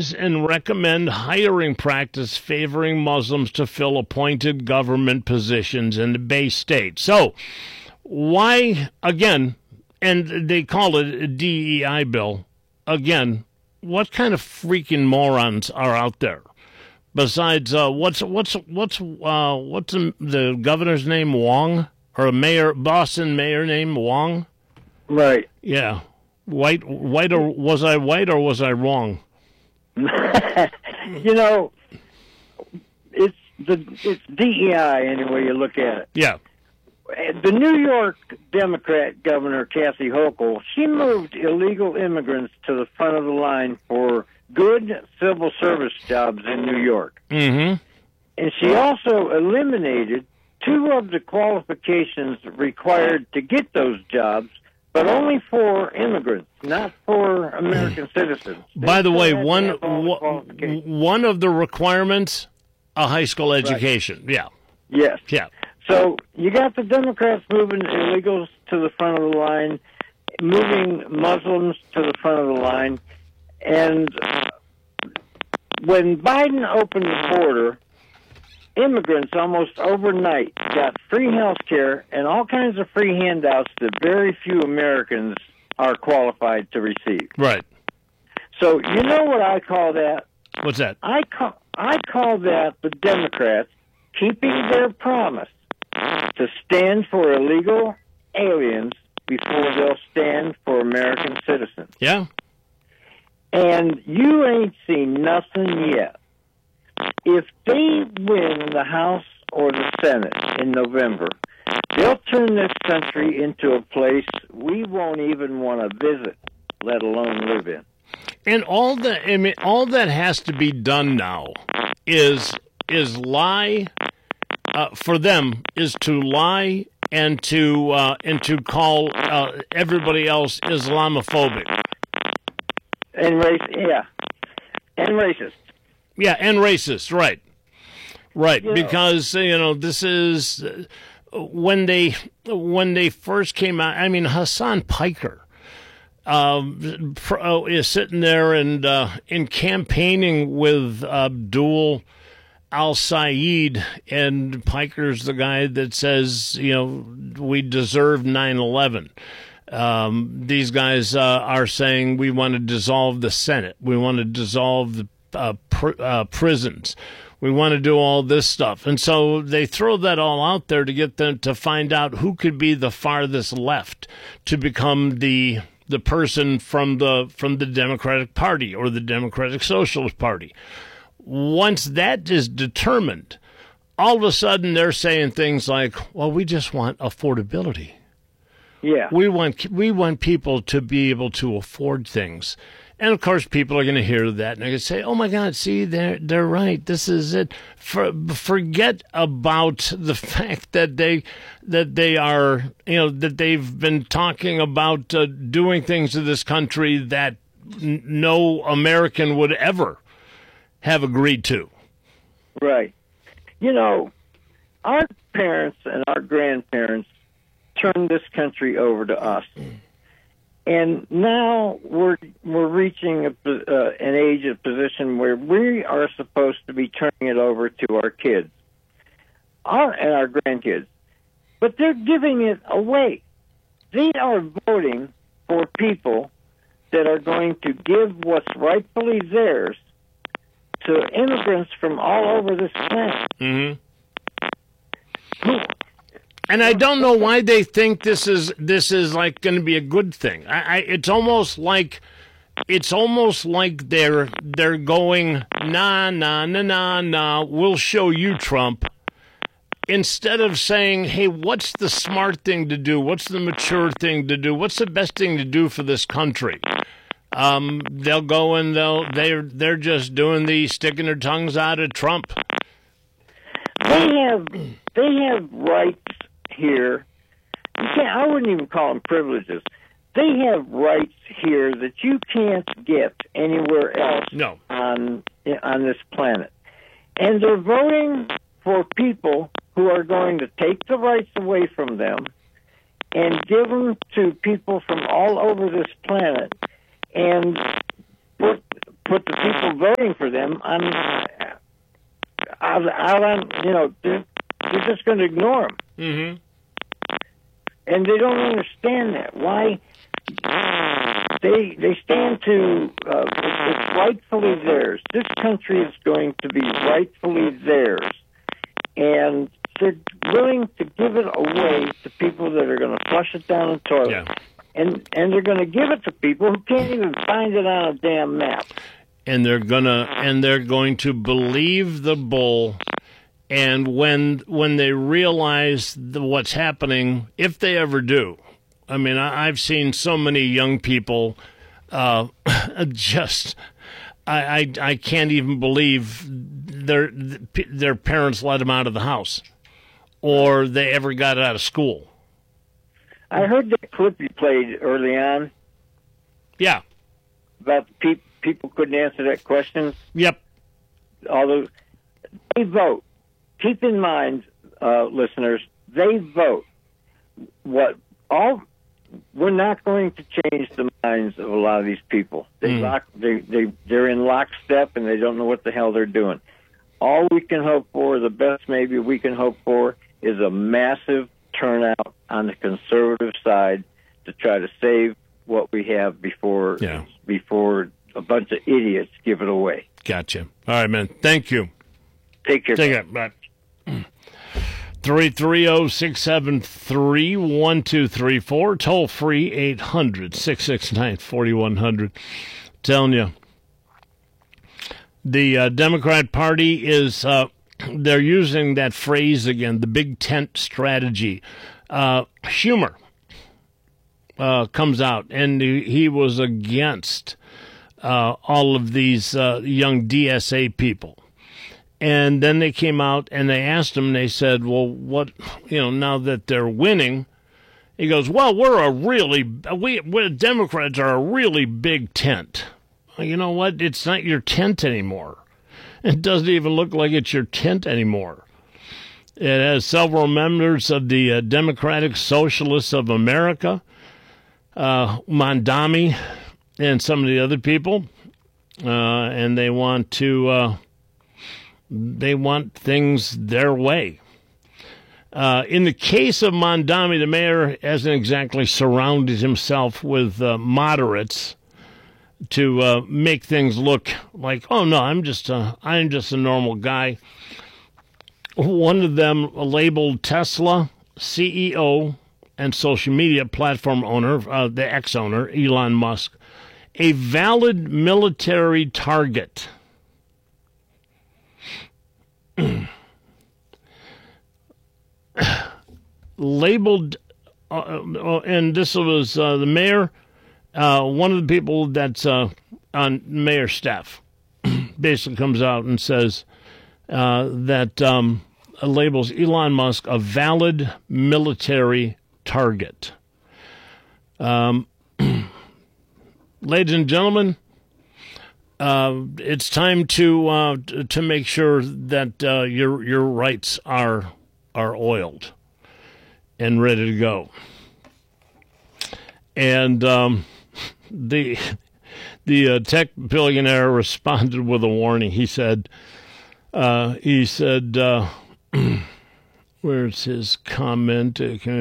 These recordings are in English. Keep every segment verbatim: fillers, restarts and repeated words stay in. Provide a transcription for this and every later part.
advise and recommend hiring practice favoring Muslims to fill appointed government positions in the Bay State. So, why, again, and they call it a D E I bill, again, what kind of freaking morons are out there? Besides, uh, what's what's what's uh, what's the, the governor's name, Wong, or a mayor, Boston mayor named Wong? Right. Yeah, white, white, or was I white or was I wrong? You know, it's the it's D E I any way you look at it. Yeah. The New York Democrat governor, Kathy Hochul, she moved illegal immigrants to the front of the line for good civil service jobs in New York. Mm-hmm. And she also eliminated two of the qualifications required to get those jobs, but only for immigrants, not for American citizens. By the way, one one of the requirements, a high school education. Right. Yeah. Yes. Yeah. So you got the Democrats moving illegals to the front of the line, moving Muslims to the front of the line, and when Biden opened the border, immigrants almost overnight got free health care and all kinds of free handouts that very few Americans are qualified to receive. Right. So you know what I call that? What's that? I call, I call that the Democrats keeping their promise to stand for illegal aliens before they'll stand for American citizens. Yeah. And you ain't seen nothing yet. If they win the House or the Senate in November, they'll turn this country into a place we won't even want to visit, let alone live in. And all that, I mean, all that has to be done now is is lie. Uh, for them, is to lie and to uh, and to call uh, everybody else Islamophobic. And race, yeah, and racist. Yeah, and racist, right, right. You know. Because you know this is uh, when they when they first came out. I mean, Hassan Piker um, uh, is sitting there and uh, in campaigning with Abdul Al-Sayed, and Piker's the guy that says, you know, we deserve nine eleven. Um, these guys uh, are saying we want to dissolve the Senate. We want to dissolve the uh, pr- uh, prisons. We want to do all this stuff. And so they throw that all out there to get them to find out who could be the farthest left to become the the person from the from the Democratic Party or the Democratic Socialist Party. Once that is determined, all of a sudden they're saying things like, well, we just want affordability. Yeah. We want we want people to be able to afford things. And, of course, people are going to hear that, and they're going to say, oh, my God, see, they're, they're right. This is it. For, forget about the fact that they that they are, you know, that they've been talking about uh, doing things to this country that n- no American would ever have agreed to. Right. You know, our parents and our grandparents turned this country over to us. And now we're we're reaching a, uh, an age, a position where we are supposed to be turning it over to our kids, our and our grandkids. But they're giving it away. They are voting for people that are going to give what's rightfully theirs to immigrants from all over this planet. Mm-hmm. And I don't know why they think this is this is like going to be a good thing. I, I, it's almost like it's almost like they're they're going nah nah nah nah nah. We'll show you, Trump. Instead of saying, hey, what's the smart thing to do? What's the mature thing to do? What's the best thing to do for this country? Um, they'll go and they'll they're they're just doing the sticking their tongues out at Trump. They have they have rights here. You can't, I wouldn't even call them privileges. They have rights here that you can't get anywhere else no. on on this planet. And they're voting for people who are going to take the rights away from them and give them to people from all over this planet and put put the people voting for them on out, out on, you know, they're, they're just going to ignore them. Mm-hmm. And they don't understand that. Why? They they stand to, uh, it's, it's rightfully theirs. This country is going to be rightfully theirs. And they're willing to give it away to people that are going to flush it down the toilet. Yeah. And, and they're going to give it to people who can't even find it on a damn map. And they're gonna and they're going to believe the bull. And when when they realize the, what's happening, if they ever do, I mean, I, I've seen so many young people uh, just, I, I I can't even believe their their parents let them out of the house, or they ever got out of school. I heard that clip you played early on. Yeah. About pe- people couldn't answer that question. Yep. Although they vote. Keep in mind, uh, listeners, they vote. What all we're not going to change the minds of a lot of these people. They Mm. lock, they they they're in lockstep and they don't know what the hell they're doing. All we can hope for, the best maybe we can hope for, is a massive turnout on the conservative side to try to save what we have before Yeah. before a bunch of idiots give it away. Gotcha. All right, man. Thank you. Take care. Take it. Bye. three three zero, six seven three, one two three four. Toll free eight hundred, six six nine, four one zero zero. Telling you, the uh, Democrat Party is, uh, they're using that phrase again, the big tent strategy. Uh, Schumer uh, comes out, and he, he was against uh, all of these uh, young D S A people. And then they came out and they asked him, they said, well, what, you know, now that they're winning, he goes, well, we're a really, we, we Democrats are a really big tent. Well, you know what? It's not your tent anymore. It doesn't even look like it's your tent anymore. It has several members of the uh, Democratic Socialists of America, uh, Mondami, and some of the other people, uh, and they want to, uh, They want things their way. Uh, in the case of Mondami, the mayor hasn't exactly surrounded himself with uh, moderates to uh, make things look like, oh no, I'm just a, I'm just a normal guy. One of them labeled Tesla C E O and social media platform owner, uh, the ex-owner, Elon Musk, a valid military target. Labeled, uh, uh, and this was uh, the mayor, uh, one of the people that's uh, on mayor's staff, basically comes out and says uh, that um, labels Elon Musk a valid military target. Um, ladies and gentlemen, Uh, it's time to uh, to make sure that uh, your your rights are are oiled and ready to go. And um, the the uh, tech billionaire responded with a warning. He said, uh, he said, uh, where's his comment?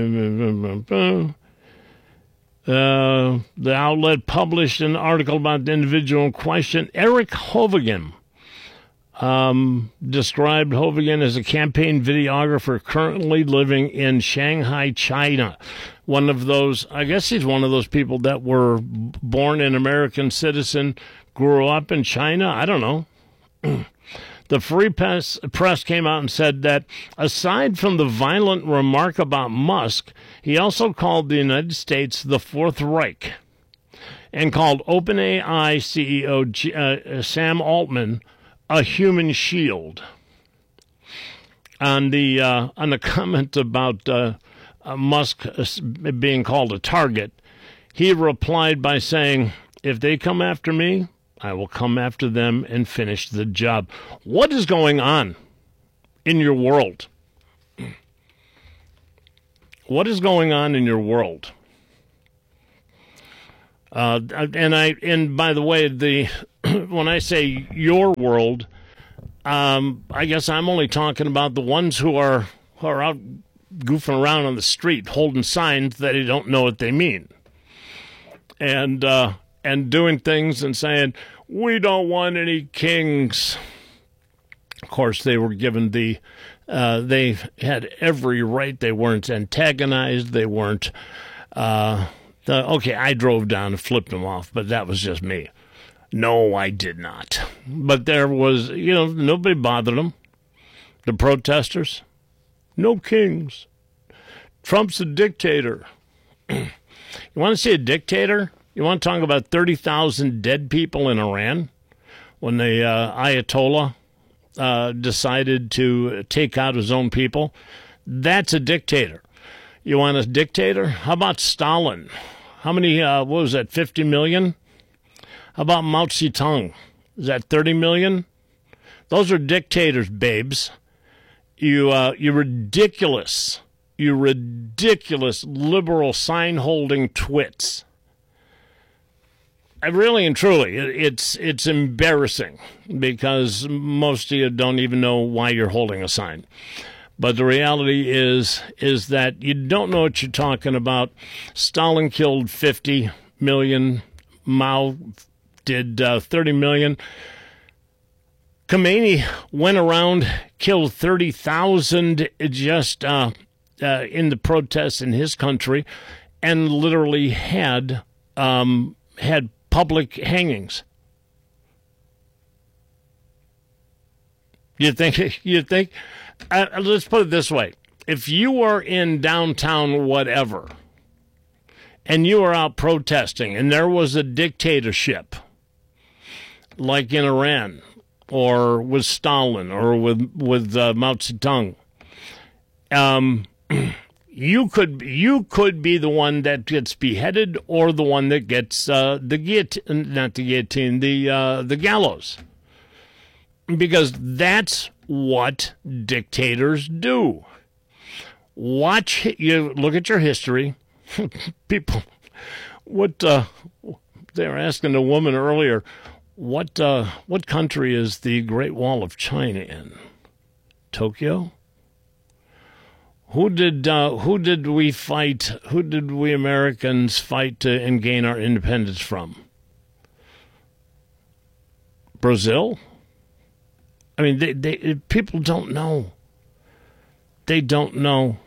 Uh, the outlet published an article about the individual in question. Eric Hovigan um, described Hovigan as a campaign videographer currently living in Shanghai, China. One of those, I guess he's one of those people that were born an American citizen, grew up in China. I don't know. The Free Press, press came out and said that aside from the violent remark about Musk, he also called the United States the Fourth Reich and called OpenAI C E O G, uh, Sam Altman a human shield. On the uh, on the comment about uh, uh, Musk being called a target, he replied by saying, "If they come after me, I will come after them and finish the job." What is going on in your world? What is going on in your world? Uh, and I and by the way, the when I say your world, um, I guess I'm only talking about the ones who are who are out goofing around on the street holding signs that you don't know what they mean, and uh, and doing things and saying we don't want any kings. Of course, they were given the uh, they had every right. They weren't antagonized. They weren't. Uh, the, okay, I drove down and flipped them off, but that was just me. No, I did not. But there was, you know, nobody bothered them. The protesters, no kings. Trump's a dictator. You want to see a dictator? You want to talk about thirty thousand dead people in Iran when the uh, Ayatollah uh, decided to take out his own people? That's a dictator. You want a dictator? How about Stalin? How many, uh, what was that, fifty million? How about Mao Zedong? Is that thirty million? Those are dictators, babes. You, uh, you ridiculous, you ridiculous liberal sign-holding twits. I really and truly, it's it's embarrassing because most of you don't even know why you're holding a sign. But the reality is is that you don't know what you're talking about. Stalin killed fifty million. Mao did uh, thirty million. Khomeini went around, killed thirty thousand just uh, uh, in the protests in his country, and literally had um, had public hangings. You think? You think? Uh, let's put it this way: if you are in downtown whatever, and you are out protesting, and there was a dictatorship, like in Iran, or with Stalin, or with with uh, Mao Zedong, um, you could you could be the one that gets beheaded, or the one that gets uh, the guillotine, not the guillotine, the uh, the gallows, because that's what dictators do. Watch, you look at your history. People, what uh, they were asking a woman earlier, what uh, what country is the Great Wall of China in? Tokyo? Who did uh, who did we fight? Who did we Americans fight to, and gain our independence from? Brazil? I mean, they, they people don't know. They don't know.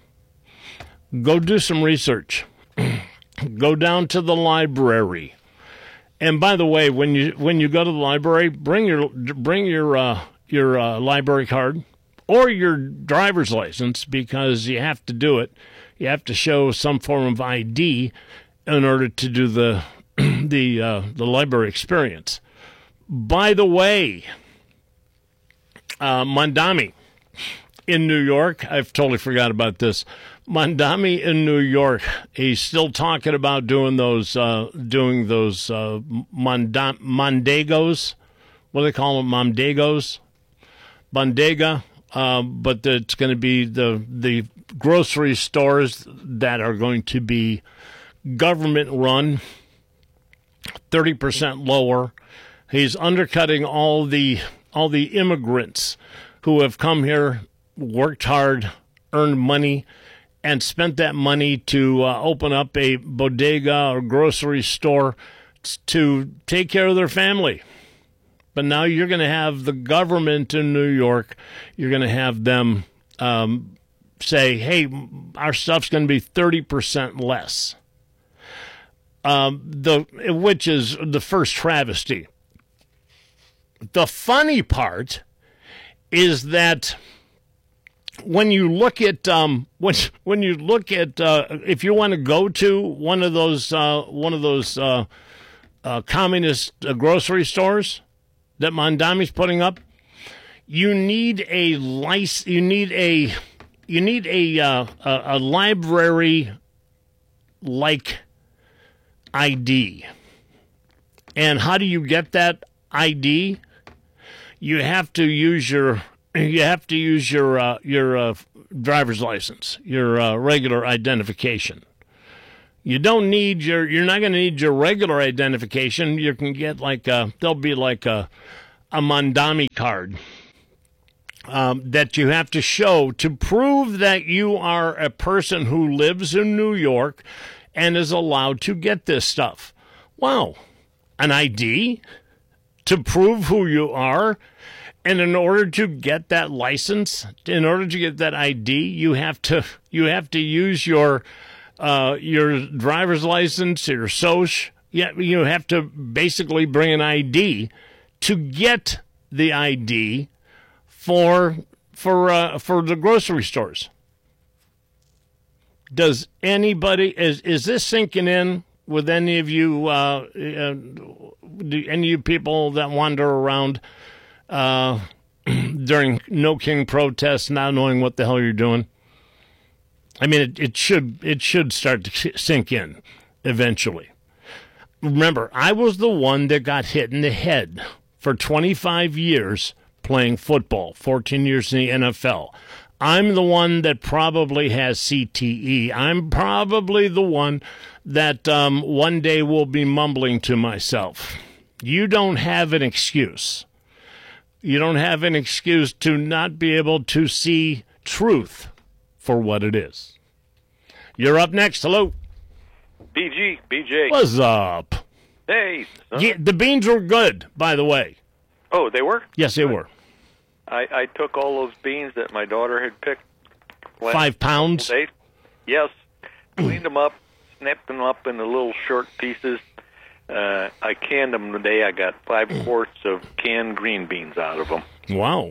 Go do some research. Go down to the library. And by the way, when you when you go to the library, bring your bring your uh, your uh, library card or your driver's license, because you have to do it. You have to show some form of I D in order to do the the uh, the library experience. By the way, uh, Mondami in New York, I've totally forgot about this. Mondami in New York, he's still talking about doing those uh, doing those uh, Monda- Mondegos. What do they call them? Mondegos, Bodega. Uh, but it's going to be the the grocery stores that are going to be government run, thirty percent lower. He's undercutting all the all the immigrants who have come here, worked hard, earned money, and spent that money to uh, open up a bodega or grocery store to take care of their family. But now you're going to have the government in New York, you're going to have them um, say, hey, our stuff's going to be thirty percent less, um, the which is the first travesty. The funny part is that when you look at um, when when you look at uh, if you want to go to one of those uh, one of those uh, uh, communist uh, grocery stores that Mondami's putting up, you need a license. You need a you need a uh, a, a library like I D. And how do you get that I D? You have to use your you have to use your uh, your uh, driver's license, your uh, regular identification. You don't need your, you're not going to need your regular identification. You can get like a, there'll be like a, a Mondami card um, that you have to show to prove that you are a person who lives in New York and is allowed to get this stuff. Wow. An I D to prove who you are. And in order to get that license, in order to get that I D, you have to you have to use your uh, your driver's license, your soch. Yeah, you have to basically bring an I D to get the I D for for uh, for the grocery stores. Does anybody is is this sinking in with any of you? Uh, uh, do any of you people that wander around Uh, during No King protests, not knowing what the hell you're doing? I mean, it, it should it should start to sink in eventually. Remember, I was the one that got hit in the head for twenty-five years playing football, fourteen years in the N F L. I'm the one that probably has C T E. I'm probably the one that um, one day will be mumbling to myself. You don't have an excuse. You don't have an excuse to not be able to see truth for what it is. You're up next. Hello. B G, B J. What's up? Hey. Son. Yeah, the beans were good, by the way. Oh, they were? Yes, they were. I, I took all those beans that my daughter had picked. Five pounds? Days. Yes. Cleaned them up, snapped them up into little short pieces. Uh, I canned them today. I got five quarts of canned green beans out of them. Wow.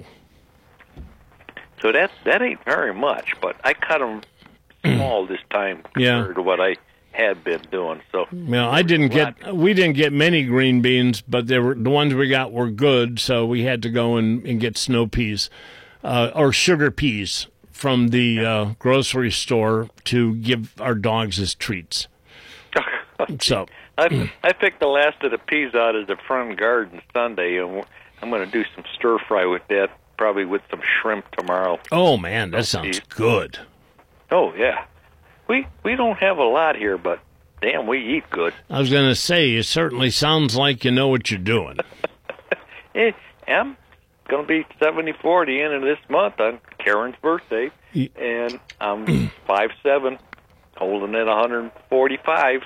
So that that ain't very much, but I cut them small this time compared yeah. to what I had been doing. So well, I didn't get we didn't get many green beans, but they were the ones we got were good, so we had to go and, and get snow peas uh, or sugar peas from the uh, grocery store to give our dogs as treats. So. I, I picked the last of the peas out of the front garden Sunday, and I'm going to do some stir fry with that, probably with some shrimp tomorrow. Oh man, that sounds good. Oh yeah, we we don't have a lot here, but damn, we eat good. I was going to say, it certainly sounds like you know what you're doing. Hey, I'm going to be seventy-four at the end of this month on Karen's birthday, and I'm five seven, holding at one hundred forty-five.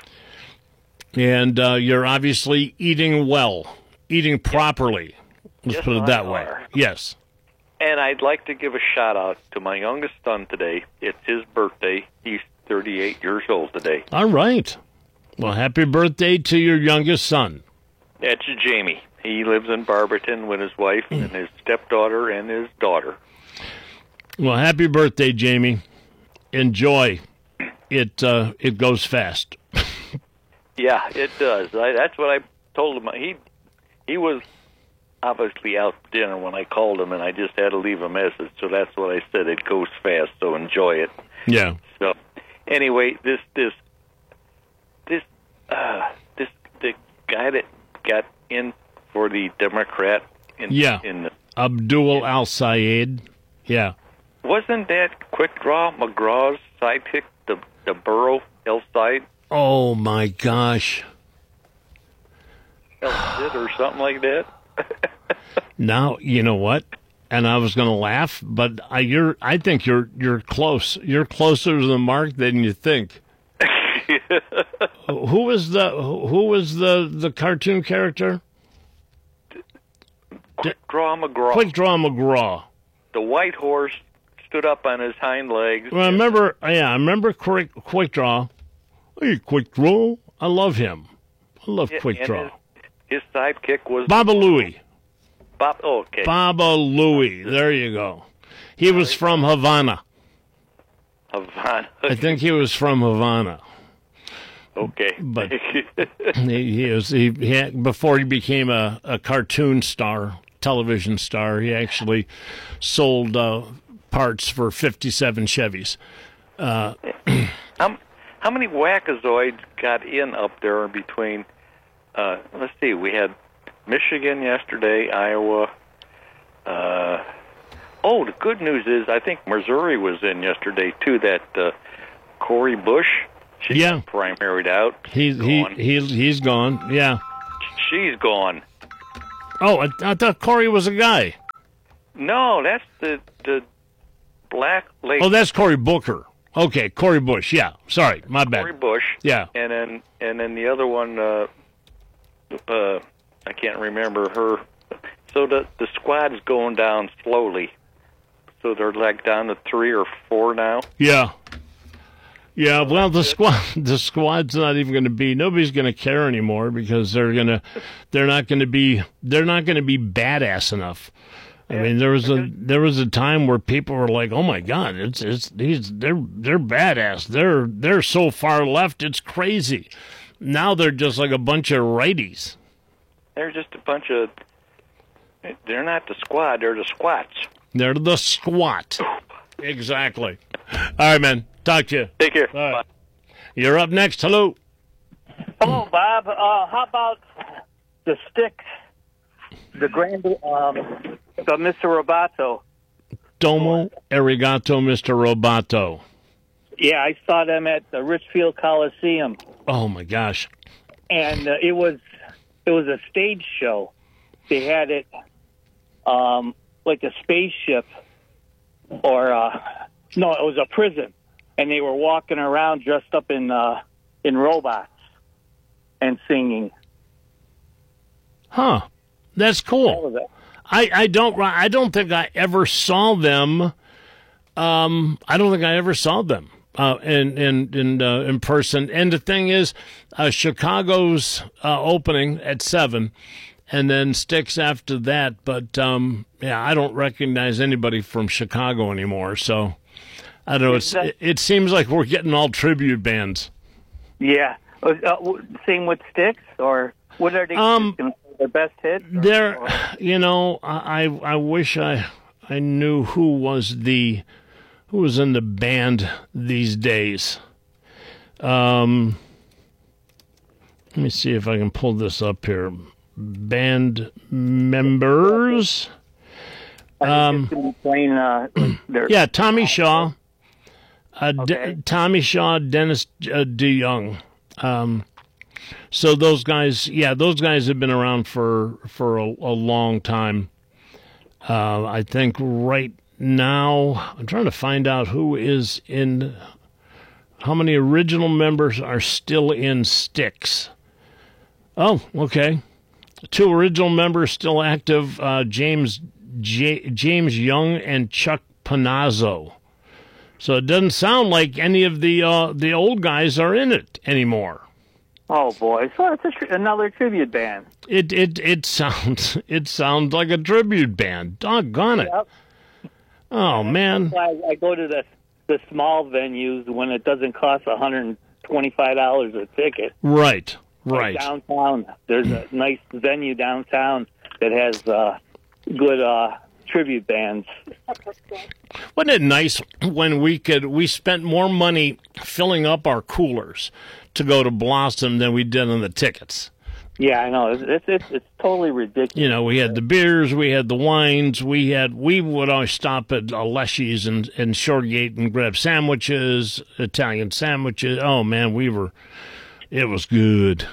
And uh, you're obviously eating well, eating properly. Let's yes, put it that I way. Are. Yes. And I'd like to give a shout-out to my youngest son today. It's his birthday. He's thirty-eight years old today. All right. Well, happy birthday to your youngest son. That's Jamie. He lives in Barberton with his wife and his stepdaughter and his daughter. Well, happy birthday, Jamie. Enjoy. It uh, it goes fast. Yeah, it does. I, that's what I told him. He he was obviously out to dinner when I called him, and I just had to leave a message. So that's what I said. It goes fast, so enjoy it. Yeah. So anyway, this this this uh, this the guy that got in for the Democrat. In, yeah. In the, Abdul Al Sayed. Yeah. Wasn't that Quick Draw McGraw's sidekick, the the Burrow El Side? Oh my gosh. Or something like that. Now you know what, and I was going to laugh, but I you're I think you're you're close. You're closer to the mark than you think. Who was the who was the the cartoon character? Quick Draw McGraw. Quick Draw McGraw. The white horse stood up on his hind legs. Well, I remember, yeah, I remember Quick Quick Draw. Hey, Quick Draw, I love him. I love Yeah, Quick and Draw. His, his sidekick was Baba Louie. Bob. Oh, okay. Baba Louie. There you go. He was from Havana. Havana. I think he was from Havana. Okay. But he, he was he, he had, before he became a, a cartoon star, television star. He actually sold uh, parts for fifty-seven Chevys. Uh, how, how many wackazoids got in up there between? Uh, let's see. We had Michigan yesterday, Iowa. Uh, oh, the good news is I think Missouri was in yesterday too. That uh, Corey Bush She's Yeah. primaried out. He's he, Gone. he he's gone. Yeah. She's gone. Oh, I, I thought Corey was a guy. No, that's the the black lady. Oh, that's Cory Booker. Okay, Cory Bush. Yeah. Sorry, my bad. Cory Bush. Yeah. And then and then the other one, uh, uh, I can't remember her. So the the squad's going down slowly. So they're like down to three or four now. Yeah. Yeah, well, the squad, the squad's not even going to be. Nobody's going to care anymore because they're gonna, they're not going to be, they're not going to be badass enough. I mean, there was a there was a time where people were like, "Oh my God, it's it's these they're they're badass. They're they're so far left, it's crazy." Now they're just like a bunch of righties. They're just a bunch of. They're not the squad. They're the squats. They're the squat. Exactly. All right, man. Talk to you. Take care. All right. You're up next. Hello. Hello, Bob. Uh, how about the Styx, the grand, um, the Mister Roboto? Domo arigato, Mister Roboto. Yeah, I saw them at the Richfield Coliseum, Oh my gosh. and uh, it was it was a stage show. They had it um, like a spaceship, or uh, no, it was a prison, and they were walking around dressed up in uh, in robots and singing. Huh. That's That cool. was it. I, I don't I don't think I ever saw them. Um, I don't think I ever saw them uh, in in in uh, in person. And the thing is, uh, Chicago's uh, opening at seven, and then Styx after that. But um, yeah, I don't recognize anybody from Chicago anymore. So I don't know. It's, it, it seems like we're getting all tribute bands. Yeah. Uh, uh, same with Styx, or what are they? Um, their best hits? Or, There, or- you know, I I wish I I knew who was the who was in the band these days. Um, let me see if I can pull this up here. Band members. Um, playing, uh, their, Yeah, Tommy Shaw, uh, Okay. De- Tommy Shaw, Dennis uh, DeYoung. Um, so those guys, yeah, those guys have been around for for a, a long time. Uh, I think right now, I'm trying to find out who is in, how many original members are still in Styx. Oh, okay. Two original members still active, uh, James J- James Young and Chuck Panazzo. So it doesn't sound like any of the uh, the old guys are in it anymore. oh boy, so it's a tr- another tribute band. It it it sounds it sounds like a tribute band. Doggone it! Yep. Oh man, I, I go to the the small venues when it doesn't cost one hundred and twenty five dollars a ticket. right, Like right. downtown, there's a nice venue downtown that has uh, good uh, tribute bands. Wasn't it nice when we could we spent more money filling up our coolers to go to Blossom than we did on the tickets? Yeah, I know. It's it's it's, it's totally ridiculous. You know, we had the beers, we had the wines, we had we would always stop at uh, Leshy's and and Shortgate and grab sandwiches, Italian sandwiches. Oh man, we were. It was good.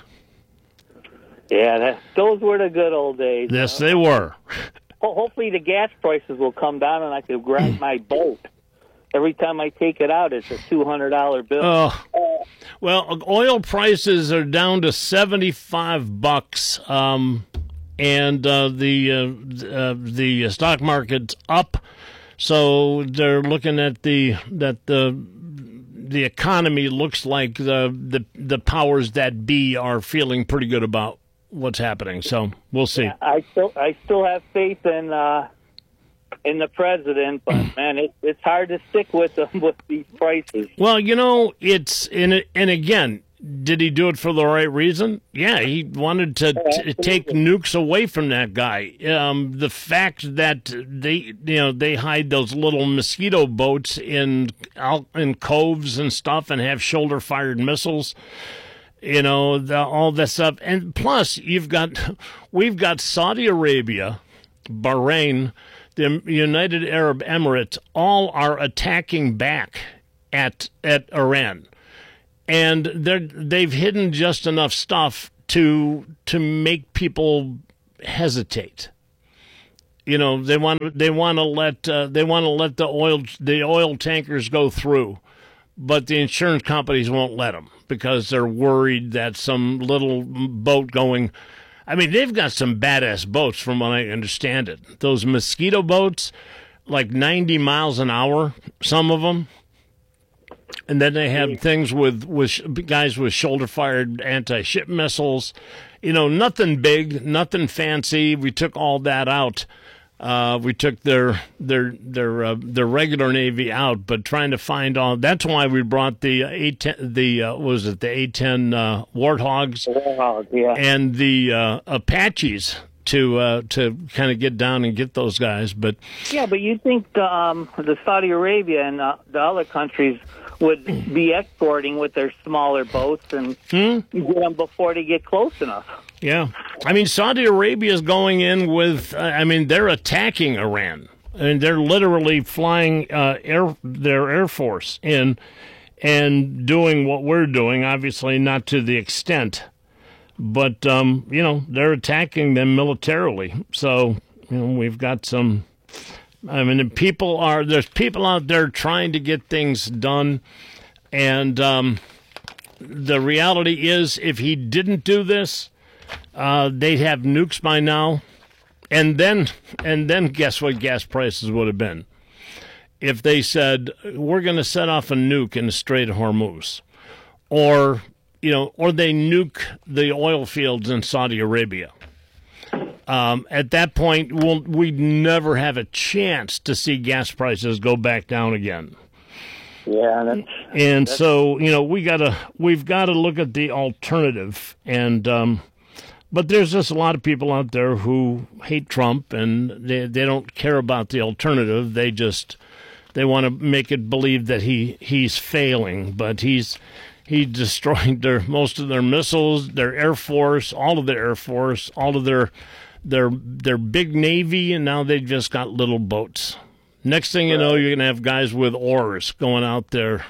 Yeah, that, those were the good old days. Yes, they were. Ho- Hopefully, the gas prices will come down, and I can grab my boat. Every time I take it out, it's a two hundred dollar bill. Oh, well, oil prices are down to seventy-five bucks, um, and uh, the uh, uh, the stock market's up. So they're looking at the that the the economy looks like the the the powers that be are feeling pretty good about what's happening. So we'll see. I still I still have faith in uh, in the president, but man, it, it's hard to stick with them with these prices. Well, you know, it's and and again, did he do it for the right reason? Yeah, he wanted to t- take nukes away from that guy. Um, the fact that they, you know, they hide those little mosquito boats in out in coves and stuff and have shoulder-fired missiles. You know, the, all this stuff, and plus you've got, we've got Saudi Arabia, Bahrain, the United Arab Emirates, all are attacking back at at Iran. and they're they've hidden just enough stuff to to make people hesitate. You know, they want they want to let uh, they want to let the oil the oil tankers go through, but the insurance companies won't let them because they're worried that some little boat going. I mean, they've got some badass boats, from what I understand it. Those mosquito boats, like ninety miles an hour, some of them. And then they have things with, with guys with shoulder-fired anti-ship missiles. You know, nothing big, nothing fancy. We took all that out. Uh, we took their their their uh, their regular Navy out, but trying to find all. That's why we brought the A ten, the uh, what was it the A ten uh, Warthogs, Warthog, yeah. and the uh, Apaches to uh, to kind of get down and get those guys. But yeah, but you think um, the Saudi Arabia and uh, the other countries would be escorting with their smaller boats and hmm? get them before they get close enough? Yeah. I mean, Saudi Arabia is going in with, uh, I mean, they're attacking Iran. And they're literally flying uh, air their Air Force in and doing what we're doing, obviously not to the extent. But, um, you know, they're attacking them militarily. So, you know, we've got some, I mean, people are, there's people out there trying to get things done. And um, the reality is, if he didn't do this, Uh, they'd have nukes by now, and then and then guess what gas prices would have been if they said we're going to set off a nuke in the Strait of Hormuz, or you know, or they nuke the oil fields in Saudi Arabia. Um, at that point, we'll, we'd never have a chance to see gas prices go back down again. Yeah, that's, and that's... so you know we gotta we've got to look at the alternative and. Um, But there's just a lot of people out there who hate Trump, and they they don't care about the alternative. They just they want to make it believe that he, he's failing, but he's he destroyed their most of their missiles, their Air Force, all of their Air Force, all of their their their big Navy, and now they've just got little boats. Next thing you know, you're gonna have guys with oars going out there.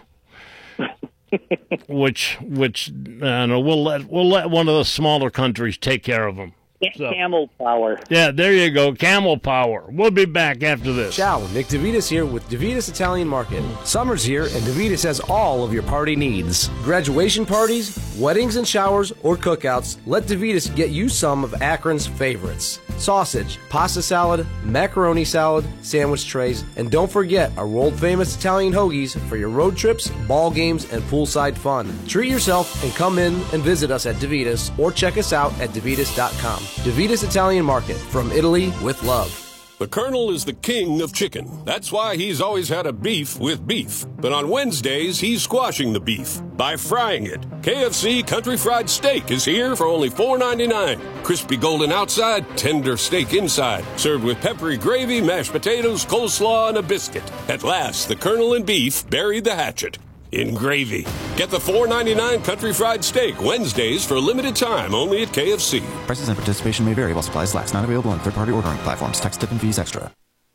which, which, uh, no, we'll let we'll let one of the smaller countries take care of them. So. Camel power. Yeah, there you go, camel power. We'll be back after this. Ciao, Nick DeVitas here with DeVitas Italian Market. Summer's here, and DeVitas has all of your party needs. Graduation parties, weddings and showers, or cookouts, let DeVitas get you some of Akron's favorites. Sausage, pasta salad, macaroni salad, sandwich trays, and don't forget our world-famous Italian hoagies for your road trips, ball games, and poolside fun. Treat yourself and come in and visit us at DeVitas, or check us out at DeVitas dot com. DeVitas Italian Market, from Italy with love. The Colonel is the king of chicken. That's why he's always had a beef with beef. But on Wednesdays, he's squashing the beef by frying it. K F C Country Fried Steak is here for only four ninety-nine. Crispy golden outside, tender steak inside. Served with peppery gravy, mashed potatoes, coleslaw, and a biscuit. At last, the Colonel and beef buried the hatchet in gravy. Get the four ninety-nine Country Fried Steak Wednesdays for a limited time only at K F C. Prices and participation may vary while supplies last. Not available on third-party ordering platforms. Tax, tip, and fees extra.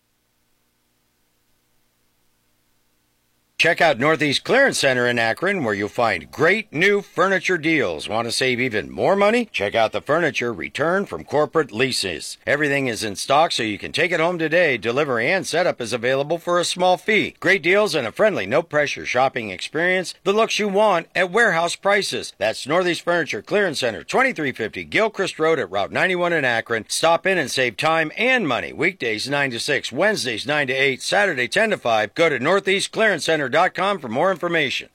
Check out Northeast Clearance Center in Akron, where you'll find great new furniture deals. Want to save even more money? Check out the furniture returned from corporate leases. Everything is in stock, so you can take it home today. Delivery and setup is available for a small fee. Great deals and a friendly, no-pressure shopping experience. The looks you want at warehouse prices. That's Northeast Furniture Clearance Center, twenty-three fifty Gilchrist Road at Route ninety-one in Akron. Stop in and save time and money. Weekdays nine to six, Wednesdays nine to eight, Saturday ten to five. Go to northeast clearance center dot com for more information.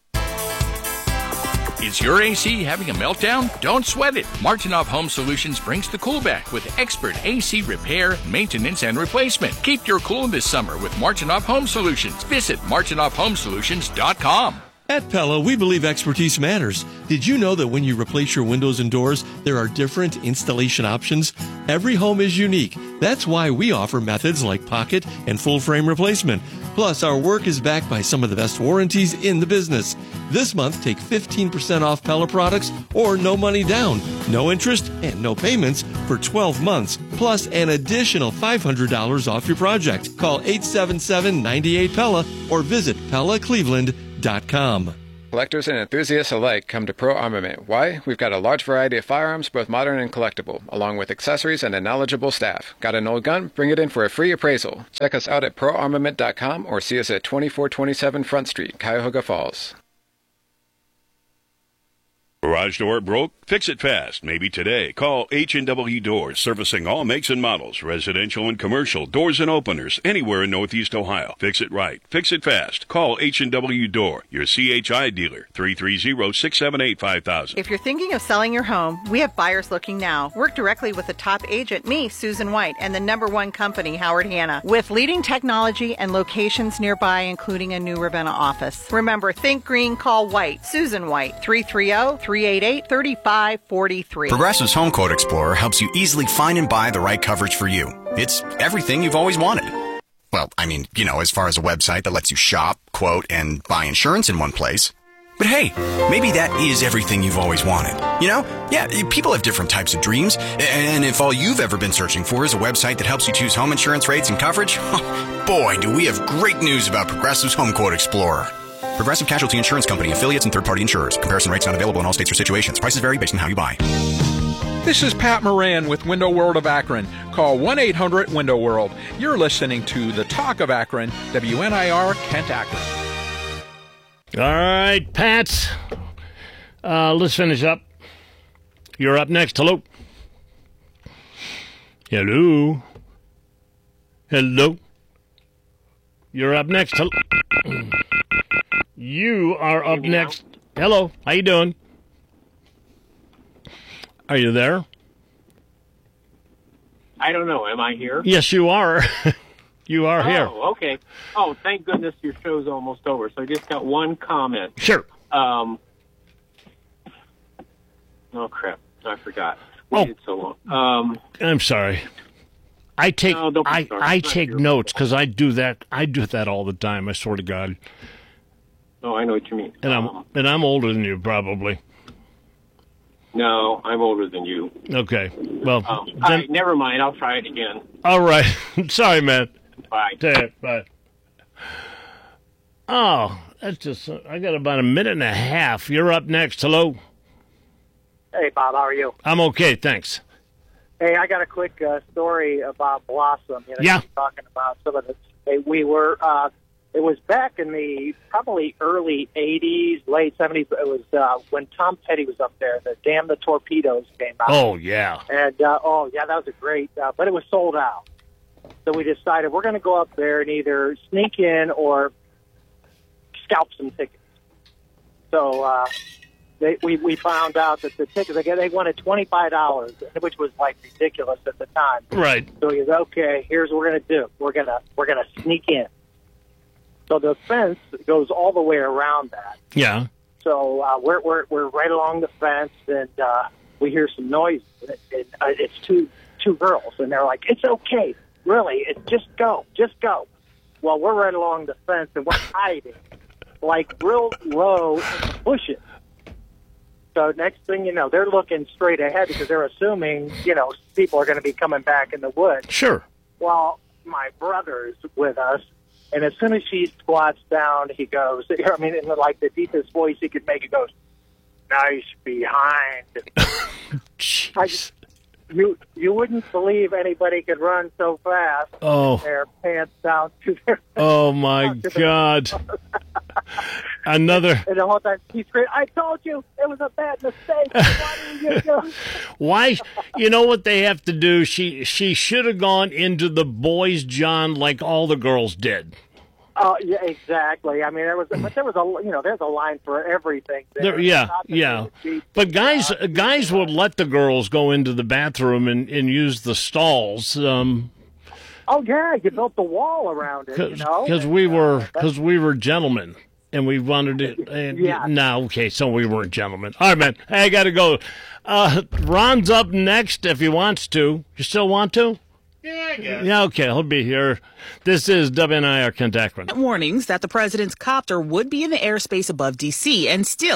Is your A C having a meltdown? Don't sweat it. Martinoff Home Solutions brings the cool back with expert A C repair, maintenance, and replacement. Keep your cool this summer with Martinoff Home Solutions. Visit martinoff home solutions dot com. At Pella, we believe expertise matters. Did you know that when you replace your windows and doors, there are different installation options? Every home is unique. That's why we offer methods like pocket and full frame replacement. Plus, our work is backed by some of the best warranties in the business. This month, take fifteen percent off Pella products or no money down, no interest, and no payments for twelve months, plus an additional five hundred dollars off your project. Call eight seven seven, nine eight, Pella or visit Pella Cleveland dot com. Collectors and enthusiasts alike come to Pro Armament. Why? We've got a large variety of firearms, both modern and collectible, along with accessories and a knowledgeable staff. Got an old gun? Bring it in for a free appraisal. Check us out at pro armament dot com or see us at twenty-four twenty-seven Front Street, Cuyahoga Falls. Garage door broke? Fix it fast. Maybe today. Call H and W Doors, servicing all makes and models, residential and commercial, doors and openers, anywhere in Northeast Ohio. Fix it right. Fix it fast. Call H and W Door, your C H I dealer, three three zero, six seven eight, five thousand. If you're thinking of selling your home, we have buyers looking now. Work directly with the top agent, me, Susan White, and the number one company, Howard Hanna, with leading technology and locations nearby, including a new Ravenna office. Remember, think green, call White. Susan White, three three zero, three eight eight, three five four three. Progressive's Home Quote Explorer helps you easily find and buy the right coverage for you. It's everything you've always wanted. Well, I mean, you know, as far as a website that lets you shop, quote, and buy insurance in one place. But hey, maybe that is everything you've always wanted. You know? Yeah, people have different types of dreams. And if all you've ever been searching for is a website that helps you choose home insurance rates and coverage, boy, do we have great news about Progressive's Home Quote Explorer. Progressive Casualty Insurance Company, affiliates, and third-party insurers. Comparison rates not available in all states or situations. Prices vary based on how you buy. This is Pat Moran with Window World of Akron. Call one eight hundred window world. You're listening to The Talk of Akron, W N I R, Kent, Akron. All right, Pat. Uh, let's finish up. You're up next. Hello. Hello. Hello. You're up next. Hello. You are up next. Hello. How you doing? Are you there? I don't know. Am I here? Yes, you are. You are oh, here. Oh, okay. Oh, thank goodness your show's almost over. So I just got one comment. Sure. Um. Oh, crap. I forgot. Oh. Waited so long. Um, I'm sorry. I take no, don't be I, sorry. I take notes because I do that. I do that all the time. I swear to God. Oh, I know what you mean. And I'm um, and I'm older than you, probably. No, I'm older than you. Okay. Well, um, then, all right, never mind. I'll try it again. All right. Sorry, man. Bye. Take it. Bye. Oh, that's just. I got about a minute and a half. You're up next. Hello. Hey, Bob. How are you? I'm okay. Thanks. Hey, I got a quick uh, story about Blossom. You know, yeah. Talking about some of the. Hey, we were. Uh, it was back in the probably early eighties, late seventies. It was uh, when Tom Petty was up there. The Damn the Torpedoes came out. Oh yeah. And uh, oh yeah, that was a great. Uh, but it was sold out. So we decided we're going to go up there and either sneak in or scalp some tickets. So uh, they, we we found out that the tickets they they wanted twenty five dollars, which was like ridiculous at the time. Right. So he goes, okay, here's what we're going to do. We're gonna we're gonna sneak in. So the fence goes all the way around that. Yeah. So uh, we're we're we're right along the fence, and uh, we hear some noise. And, and, uh, it's two two girls, and they're like, "It's okay, really. It's just go, just go." Well, we're right along the fence, and we're hiding, like real low in the bushes. So next thing you know, they're looking straight ahead because they're assuming, you know, people are going to be coming back in the woods. Sure. Well, my brother's with us. And as soon as she squats down, he goes, I mean, in like the deepest voice he could make, he goes, "Nice behind." I just, you you wouldn't believe anybody could run so fast. Oh. With their pants down to their. Oh my God! Another. And the whole time he screamed, "I told you it was a bad mistake. Why didn't you do?" Why? You know what they have to do? She she should have gone into the boys' John like all the girls did. Oh yeah, exactly. I mean, there was, but there was a, you know, there's a line for everything. There. There, yeah, yeah. But guys, uh, guys would let the girls go into the bathroom and, and use the stalls. Um, oh yeah, you built the wall around it, you know, because we were because we were gentlemen. And we wanted it. And yeah. No, okay, so we weren't gentlemen. All right, man. Hey, I got to go. Uh, Ron's up next if he wants to. You still want to? Yeah, I guess. Yeah, okay, he'll be here. This is W N I R Kent Akron. Warnings that the president's copter would be in the airspace above D C, and still,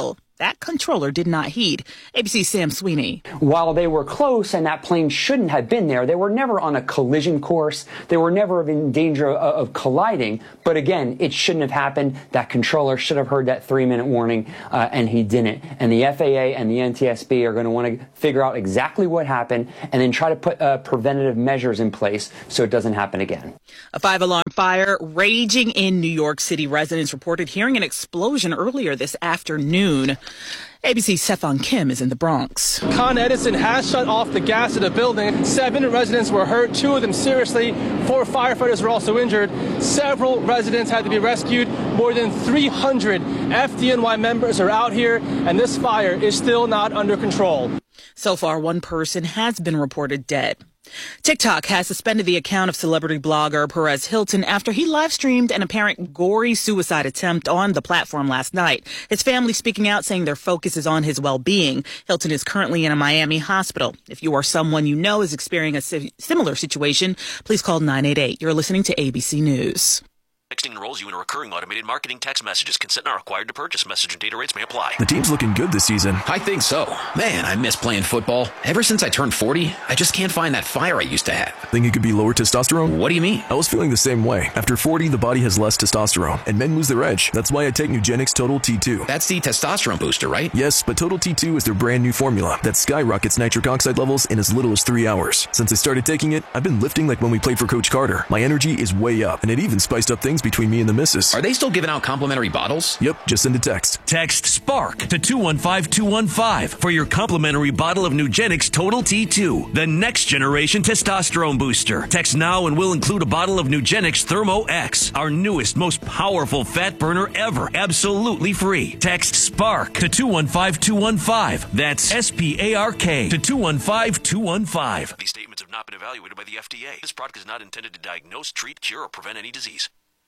that controller did not heed. A B C's Sam Sweeney. While they were close and that plane shouldn't have been there, they were never on a collision course. They were never in danger of, of colliding. But again, it shouldn't have happened. That controller should have heard that three-minute warning, uh, and he didn't. And the F A A and the N T S B are going to want to figure out exactly what happened and then try to put uh, preventative measures in place so it doesn't happen again. A five-alarm fire raging in New York City. Residents reported hearing an explosion earlier this afternoon. A B C's Stefan Kim is in the Bronx. Con Edison has shut off the gas of the building. Seven residents were hurt, two of them seriously. Four firefighters were also injured. Several residents had to be rescued. More than three hundred F D N Y members are out here, and this fire is still not under control. So far, one person has been reported dead. TikTok has suspended the account of celebrity blogger Perez Hilton after he live-streamed an apparent gory suicide attempt on the platform last night. His family speaking out saying their focus is on his well-being. Hilton is currently in a Miami hospital. If you or someone you know is experiencing a similar situation, please call nine eight eight. You're listening to A B C News. Texting enrolls you in a recurring automated marketing text messages. Consent not required to purchase. Message and data rates may apply. The team's looking good this season. I think so. Man, I miss playing football. Ever since I turned forty, I just can't find that fire I used to have. Think it could be lower testosterone? What do you mean? I was feeling the same way. After forty, the body has less testosterone, and men lose their edge. That's why I take Nugenix Total T two. That's the testosterone booster, right? Yes, but Total T two is their brand new formula that skyrockets nitric oxide levels in as little as three hours. Since I started taking it, I've been lifting like when we played for Coach Carter. My energy is way up, and it even spiced up things between me and the missus. Are they still giving out complimentary bottles? Yep, just send a text. Text SPARK to two one five two one five for your complimentary bottle of Nugenix Total T two, the next generation testosterone booster. Text now and we'll include a bottle of Nugenix Thermo X, our newest, most powerful fat burner ever, absolutely free. Text SPARK to two one five two one five. That's S P A R K to two one five two one five. These statements have not been evaluated by the F D A. This product is not intended to diagnose, treat, cure, or prevent any disease.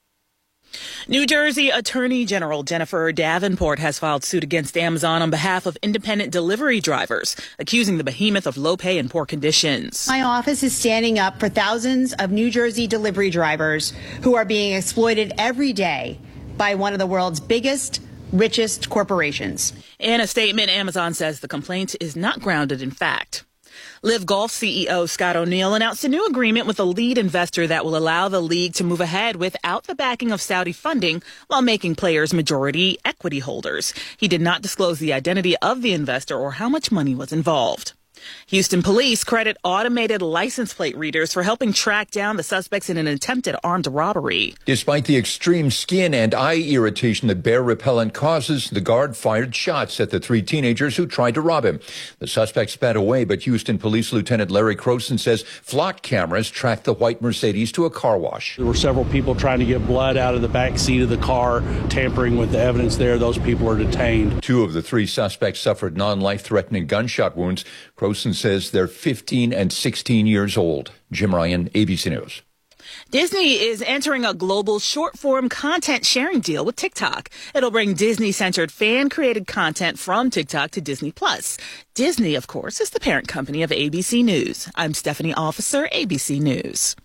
New Jersey Attorney General Jennifer Davenport has filed suit against Amazon on behalf of independent delivery drivers, accusing the behemoth of low pay and poor conditions. My office is standing up for thousands of New Jersey delivery drivers who are being exploited every day by one of the world's biggest, richest corporations. In a statement, Amazon says the complaint is not grounded in fact. Live Golf C E O Scott O'Neill announced a new agreement with a lead investor that will allow the league to move ahead without the backing of Saudi funding while making players majority equity holders. He did not disclose the identity of the investor or how much money was involved. Houston police credit automated license plate readers for helping track down the suspects in an attempted armed robbery. Despite the extreme skin and eye irritation that bear repellent causes, the guard fired shots at the three teenagers who tried to rob him. The suspect sped away, but Houston Police Lieutenant Larry Croson says flock cameras tracked the white Mercedes to a car wash. There were several people trying to get blood out of the back seat of the car, tampering with the evidence there. Those people are detained. Two of the three suspects suffered non-life-threatening gunshot wounds. Croson says they're fifteen and sixteen years old. Jim Ryan, A B C News. Disney is entering a global short-form content sharing deal with TikTok. It'll bring Disney-centered fan-created content from TikTok to Disney Plus. Disney, of course, is the parent company of A B C News. I'm Stephanie Officer, A B C News.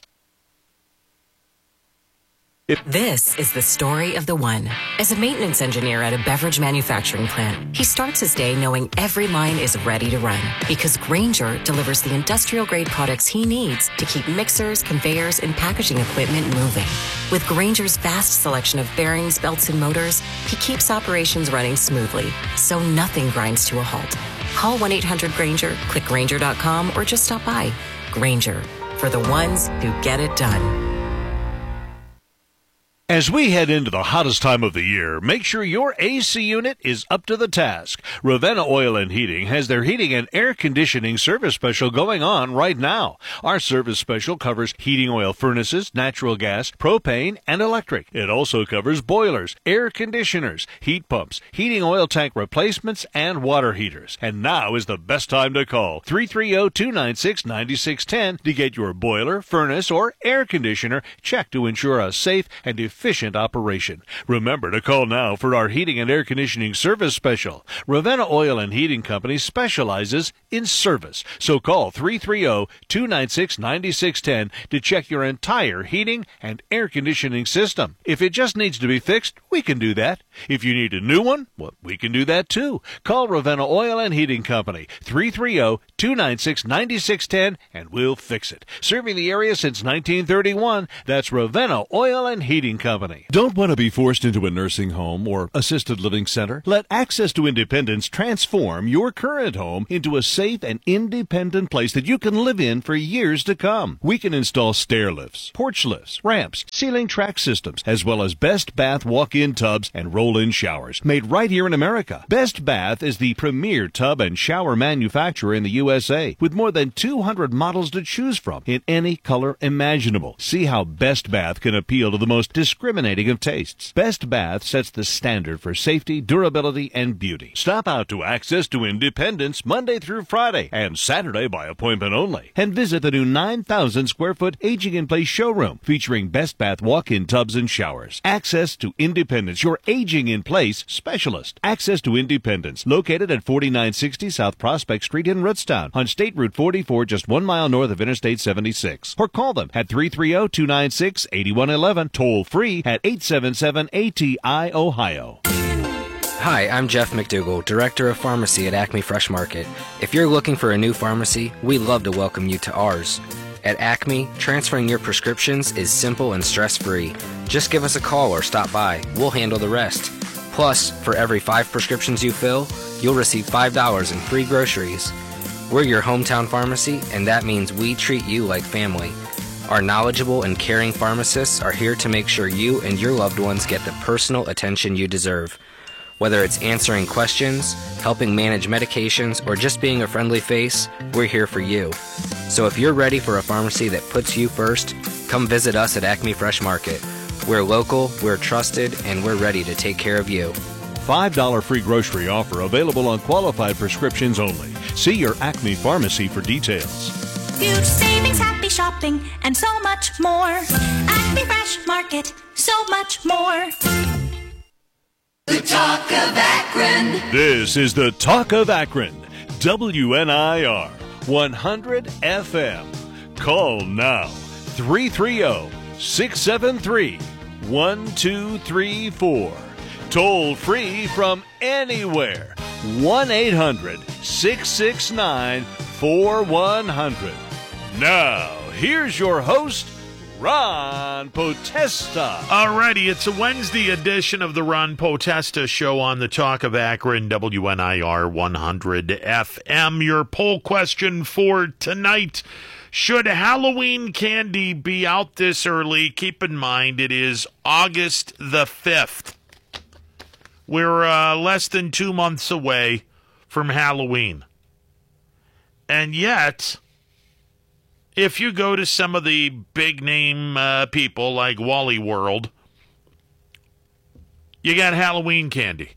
This is the story of the one. As a maintenance engineer at a beverage manufacturing plant, he starts his day knowing every line is ready to run because Grainger delivers the industrial-grade products he needs to keep mixers, conveyors, and packaging equipment moving. With Grainger's vast selection of bearings, belts, and motors, he keeps operations running smoothly, so nothing grinds to a halt. Call one eight hundred Grainger, click Grainger dot com, or just stop by. Grainger, for the ones who get it done. As we head into the hottest time of the year, make sure your A C unit is up to the task. Ravenna Oil and Heating has their heating and air conditioning service special going on right now. Our service special covers heating oil furnaces, natural gas, propane, and electric. It also covers boilers, air conditioners, heat pumps, heating oil tank replacements, and water heaters. And now is the best time to call three three zero, two nine six, nine six one zero to get your boiler, furnace, or air conditioner checked to ensure a safe and efficient efficient operation. Remember to call now for our heating and air conditioning service special. Ravenna Oil and Heating Company specializes in service. So call three three zero, two nine six, nine six one zero to check your entire heating and air conditioning system. If it just needs to be fixed, we can do that. If you need a new one, well, we can do that too. Call Ravenna Oil and Heating Company, three three zero, two nine six, nine six one zero, and we'll fix it. Serving the area since nineteen thirty-one, that's Ravenna Oil and Heating Company. Don't want to be forced into a nursing home or assisted living center? Let Access to Independence transform your current home into a safe and independent place that you can live in for years to come. We can install stair lifts, porch lifts, ramps, ceiling track systems, as well as Best Bath walk-in tubs and roll-in showers made right here in America. Best Bath is the premier tub and shower manufacturer in the U S A with more than two hundred models to choose from in any color imaginable. See how Best Bath can appeal to the most discriminating of tastes. Best Bath sets the standard for safety, durability, and beauty. Stop out to Access to Independence Monday through Friday and Saturday by appointment only. And visit the new nine thousand square foot Aging in Place showroom featuring Best Bath walk-in tubs and showers. Access to Independence, your Aging in Place specialist. Access to Independence, located at forty-nine sixty South Prospect Street in Rootstown on State Route forty-four, just one mile north of Interstate seventy-six. Or call them at three three zero, two nine six, eight one one one, toll free at eight seven seven A T I Ohio. Hi, I'm Jeff McDougall, Director of Pharmacy at Acme Fresh Market. If you're looking for a new pharmacy, we'd love to welcome you to ours. At Acme, transferring your prescriptions is simple and stress-free. Just give us a call or stop by. We'll handle the rest. Plus, for every five prescriptions you fill, you'll receive five dollars in free groceries. We're your hometown pharmacy, and that means we treat you like family. Our knowledgeable and caring pharmacists are here to make sure you and your loved ones get the personal attention you deserve. Whether it's answering questions, helping manage medications, or just being a friendly face, we're here for you. So if you're ready for a pharmacy that puts you first, come visit us at Acme Fresh Market. We're local, we're trusted, and we're ready to take care of you. five dollars free grocery offer available on qualified prescriptions only. See your Acme pharmacy for details. Huge savings, happy shopping, and so much more. Acme Fresh Market, so much more. The Talk of Akron. This is the Talk of Akron. W N I R one hundred F M. Call now three three zero, six seven three, one two three four. Toll free from anywhere. one eight hundred, six six nine, four one zero zero. Now, here's your host, Ron Potesta. Alrighty, it's a Wednesday edition of the Ron Potesta Show on the Talk of Akron, W N I R one hundred F M. Your poll question for tonight: should Halloween candy be out this early? Keep in mind it is August the fifth. We're uh, less than two months away from Halloween. And yet, if you go to some of the big-name uh, people like Wally World, you got Halloween candy.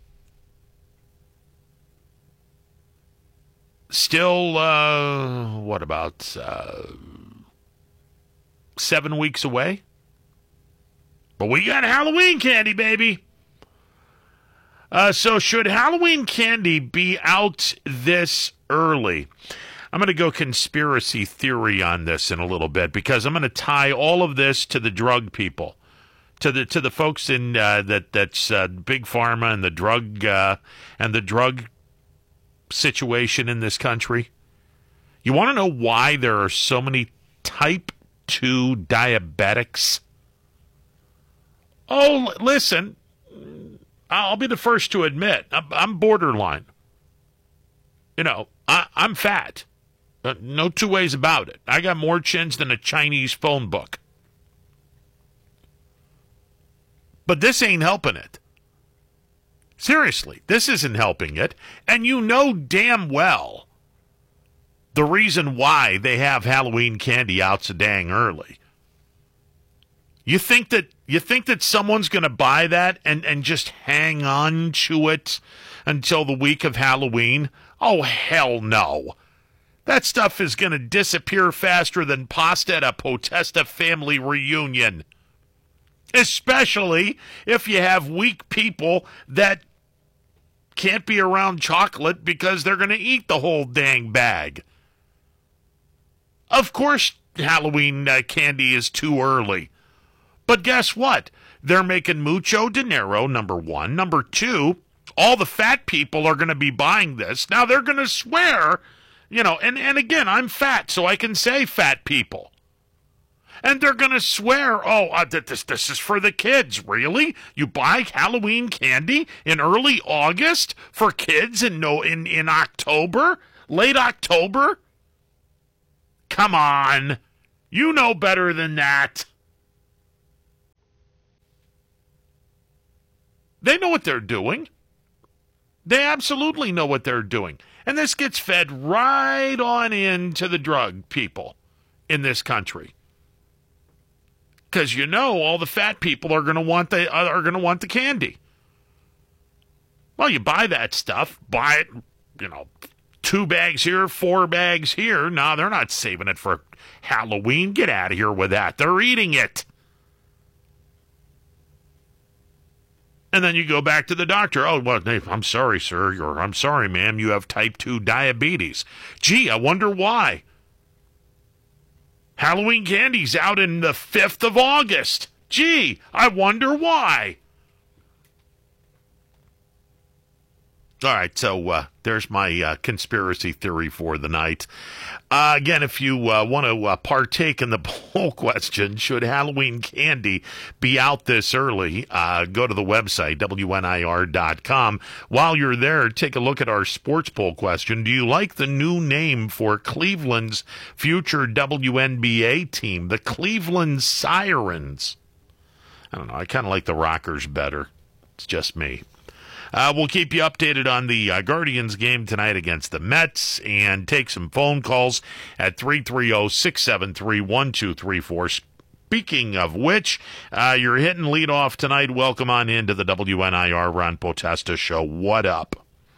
Still, uh, what about uh, seven weeks away? But we got Halloween candy, baby. Uh, so should Halloween candy be out this early? I'm going to go conspiracy theory on this in a little bit because I'm going to tie all of this to the drug people, to the to the folks in uh, that that's uh, big pharma and the drug uh, and the drug situation in this country. You want to know why there are so many type two diabetics? Oh, listen, I'll be the first to admit I'm, I'm borderline. You know, I, I'm fat. Uh, no two ways about it. I got more chins than a Chinese phone book. But this ain't helping it. Seriously, this isn't helping it. And you know damn well the reason why they have Halloween candy out so dang early. You think that you think that someone's going to buy that and, and just hang on to it until the week of Halloween? Oh, hell no. That stuff is going to disappear faster than pasta at a Potesta family reunion. Especially if you have weak people that can't be around chocolate because they're going to eat the whole dang bag. Of course, Halloween uh, candy is too early. But guess what? They're making mucho dinero, number one. Number two, all the fat people are going to be buying this. Now, they're going to swear, you know, and, and again, I'm fat, so I can say fat people. And they're going to swear, oh, uh, this, this is for the kids. Really? You buy Halloween candy in early August for kids in, no, in, in October? Late October? Come on. You know better than that. They know what they're doing. They absolutely know what they're doing. And this gets fed right on into the drug people in this country. Because you know all the fat people are going to want the are going to want the candy. Well, you buy that stuff, buy it, you know, two bags here, four bags here. No, they're not saving it for Halloween. Get out of here with that. They're eating it. And then you go back to the doctor. Oh, well, I'm sorry, sir. Or I'm sorry, ma'am. You have type two diabetes. Gee, I wonder why. Halloween candy's out in the fifth of August. Gee, I wonder why. All right, so uh, there's my uh, conspiracy theory for the night. Uh, again, if you uh, want to uh, partake in the poll question, should Halloween candy be out this early, uh, go to the website, W N I R dot com. While you're there, take a look at our sports poll question. Do you like the new name for Cleveland's future W N B A team, the Cleveland Sirens? I don't know. I kind of like the Rockers better. It's just me. Uh, we'll keep you updated on the uh, Guardians game tonight against the Mets and take some phone calls at three three zero, six seven three, one two three four. Speaking of which, uh, you're hitting lead off tonight. Welcome on into the W N I R Ron Potesta Show. What up?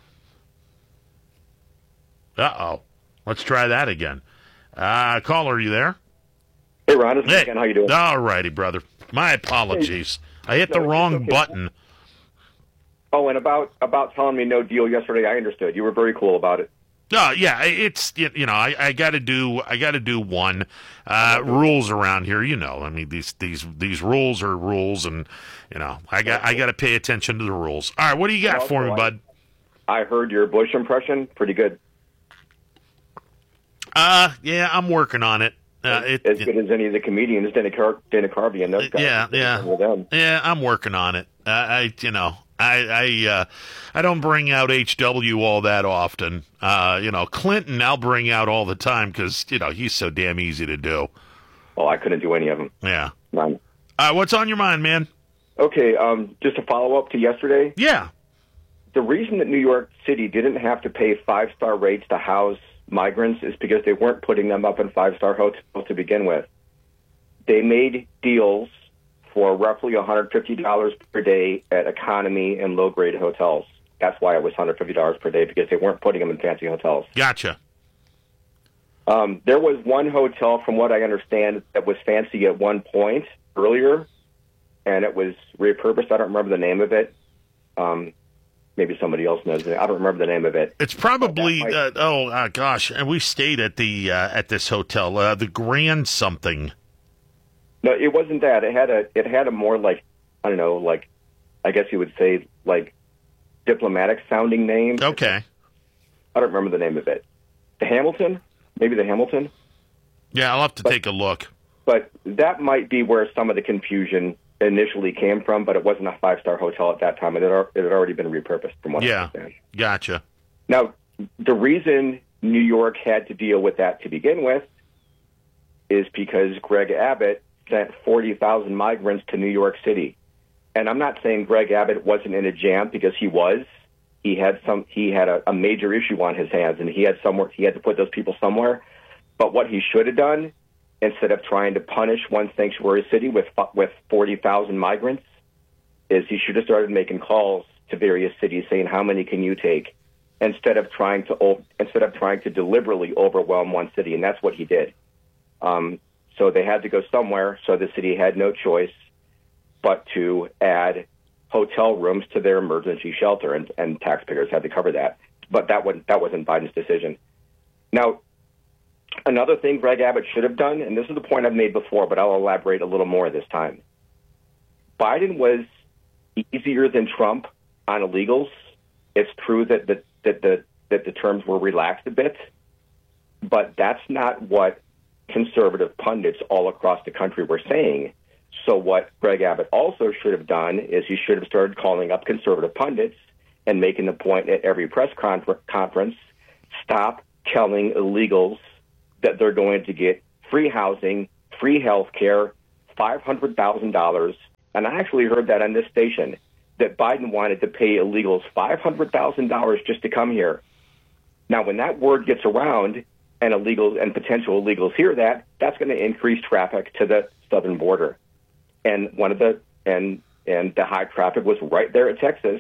Uh-oh. Let's try that again. Uh, caller, are you there? Hey, Ron. It's hey. Again. How you doing? All righty, brother. My apologies. I hit No, the wrong okay. button. Oh, and about about telling me no deal yesterday, I understood. You were very cool about it. No, yeah, it's you know I, I got to do I got to do one uh, rules around here. You know, I mean these these these rules are rules, and you know I got I got to pay attention to the rules. All right, what do you got Also, for me, I- bud? I heard your Bush impression. Pretty good. Uh, yeah, I'm working on it. Uh, it, as it- good as any of the comedians, Dana, Car- Dana Carvey and those guys. yeah, yeah, With them. yeah. I'm working on it. Uh, I, you know, I, I, uh, I don't bring out H W all that often. Uh, you know, Clinton, I'll bring out all the time because you know he's so damn easy to do. Oh, I couldn't do any of them. Yeah. None. Uh, what's on your mind, man? Okay, um, just to follow up to yesterday. Yeah. The reason that New York City didn't have to pay five-star rates to house migrants is because they weren't putting them up in five-star hotels to begin with. They made deals for roughly one hundred fifty dollars per day at economy and low-grade hotels. That's why it was one hundred fifty dollars per day, because they weren't putting them in fancy hotels. Gotcha. Um, there was one hotel, from what I understand, that was fancy at one point earlier, and it was repurposed. I don't remember the name of it. Um, maybe somebody else knows it. I don't remember the name of it. It's probably uh, oh uh, gosh, and we stayed at the uh, at this hotel, uh, the Grand something. No, it wasn't that. It had a it had a more like I don't know, like I guess you would say like diplomatic sounding name. Okay. I don't remember the name of it. The Hamilton? Maybe the Hamilton? Yeah, I'll have to take a look. But that might be where some of the confusion initially came from, but it wasn't a five-star hotel at that time. It had, al- it had already been repurposed from what I Yeah, understand. gotcha. Now, the reason New York had to deal with that to begin with is because Greg Abbott sent forty thousand migrants to New York City. And I'm not saying Greg Abbott wasn't in a jam, because he was. He had some. He had a, a major issue on his hands, and he had somewhere. He had to put those people somewhere. But what he should have done, instead of trying to punish one sanctuary city with with forty thousand migrants, is he should have started making calls to various cities saying, "How many can you take?" Instead of trying to o- instead of trying to deliberately overwhelm one city, and that's what he did. Um, so they had to go somewhere. So the city had no choice. but to add hotel rooms to their emergency shelter, and, and taxpayers had to cover that. But that wasn't, that wasn't Biden's decision. Now, another thing Greg Abbott should have done, and this is the point I've made before, but I'll elaborate a little more this time. Biden was easier than Trump on illegals. It's true that the, that the that the terms were relaxed a bit, but that's not what conservative pundits all across the country were saying. So what Greg Abbott also should have done is he should have started calling up conservative pundits and making the point at every press confer- conference, stop telling illegals that they're going to get free housing, free health care, five hundred thousand dollars. And I actually heard that on this station, that Biden wanted to pay illegals five hundred thousand dollars just to come here. Now, when that word gets around and illegals and potential illegals hear that, that's going to increase traffic to the southern border. And one of the and and the high traffic was right there at Texas.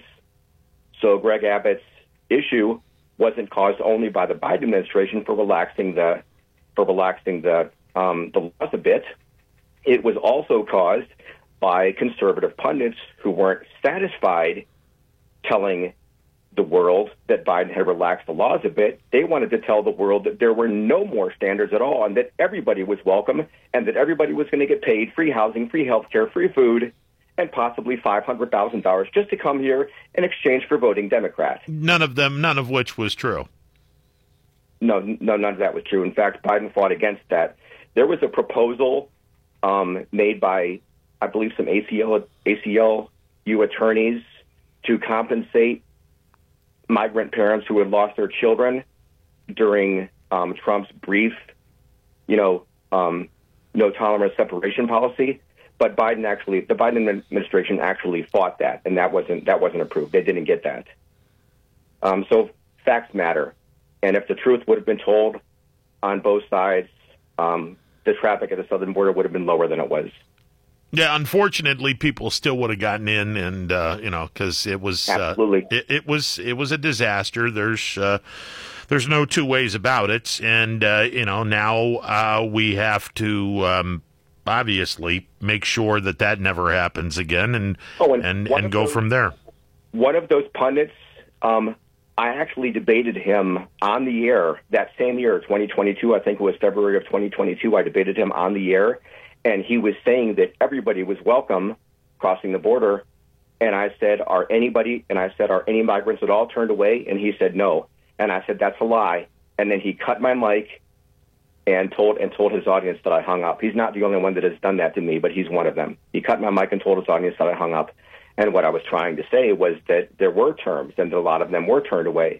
So Greg Abbott's issue wasn't caused only by the Biden administration for relaxing the for relaxing the um, the laws a bit. It was also caused by conservative pundits who weren't satisfied telling the world that Biden had relaxed the laws a bit. They wanted to tell the world that there were no more standards at all and that everybody was welcome and that everybody was going to get paid free housing, free health care, free food, and possibly five hundred thousand dollars just to come here in exchange for voting Democrat. None of them, none of which was true. No, no, none of that was true. In fact, Biden fought against that. There was a proposal um, made by, I believe, some A C L, A C L U attorneys to compensate migrant parents who had lost their children during um, Trump's brief, you know, um, no tolerance separation policy. But Biden actually, the Biden administration actually fought that, and that wasn't that wasn't approved. They didn't get that. Um, so facts matter, and if the truth would have been told on both sides, um, the traffic at the southern border would have been lower than it was. Yeah, unfortunately, people still would have gotten in, and uh, you know, because it was absolutely uh, it, it was it was a disaster. There's uh, there's no two ways about it, and uh, you know, now uh, we have to um, obviously make sure that that never happens again, and oh, and, and, and go those, from there. One of those pundits, um, I actually debated him on the air that same year, twenty twenty-two. I think it was February of twenty twenty-two. I debated him on the air. And he was saying that everybody was welcome crossing the border. And I said, are anybody, and I said, are any migrants at all turned away? And he said, no. And I said, that's a lie. And then he cut my mic and told and told his audience that I hung up. He's not the only one that has done that to me, but he's one of them. He cut my mic and told his audience that I hung up. And what I was trying to say was that there were terms and that a lot of them were turned away.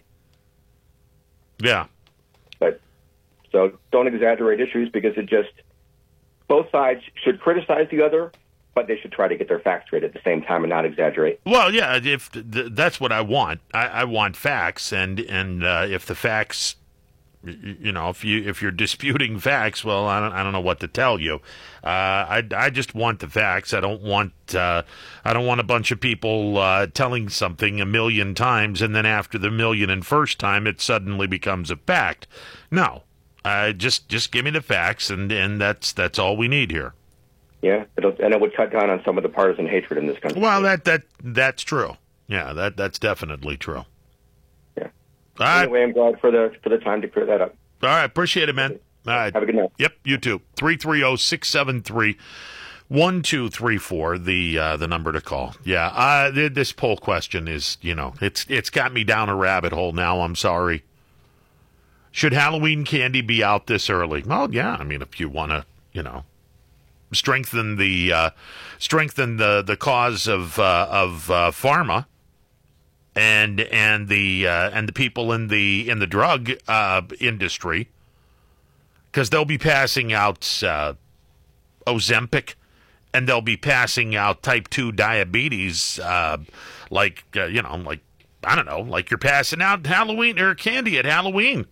Yeah. But so don't exaggerate issues because it just, both sides should criticize the other, but they should try to get their facts straight at the same time and not exaggerate. Well, yeah, if th- that's what I want. I, I want facts, and and uh, if the facts, you know, if you if you're disputing facts, well, I don't I don't know what to tell you. Uh, I I just want the facts. I don't want uh, I don't want a bunch of people uh, telling something a million times, and then after the million and first time, it suddenly becomes a fact. No. Uh, just, just give me the facts, and, and that's that's all we need here. Yeah, it'll, and it would cut down on some of the partisan hatred in this country. Well, that that that's true. Yeah, that that's definitely true. Yeah. All right. Anyway, I'm glad for the for the time to clear that up. All right, appreciate it, man. All right, have a good night. Yep, you too. Three three zero six seven three one two three four. The uh, the number to call. Yeah, uh, this poll question is, you know, it's it's got me down a rabbit hole now. I'm sorry. Should Halloween candy be out this early? Well, yeah. I mean, if you want to, you know, strengthen the uh, strengthen the, the cause of uh, of uh, pharma and and the uh, and the people in the in the drug uh, industry, because they'll be passing out uh, Ozempic, and they'll be passing out type two diabetes, uh, like uh, you know, like I don't know, like you're passing out Halloween or candy at Halloween.